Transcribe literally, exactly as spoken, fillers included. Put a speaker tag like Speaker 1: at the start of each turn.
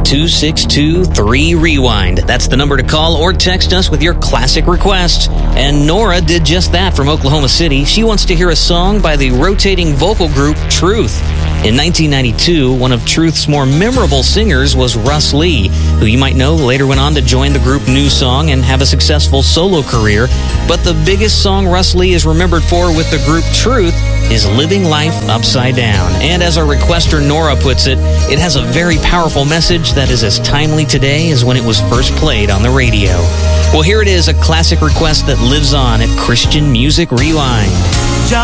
Speaker 1: two six two, three, rewind. That's the number to call or text us with your classic requests. And Nora did just that from Oklahoma City. She wants to hear a song by the rotating vocal group Truth. In nineteen ninety-two, one of Truth's more memorable singers was Russ Lee, who you might know later went on to join the group New Song and have a successful solo career. But the biggest song Russ Lee is remembered for with the group Truth is Living Life Upside Down. And as our requester Nora puts it, it has a very powerful message that is as timely today as when it was first played on the radio. Well, here it is, a classic request that lives on at Christian Music Rewind.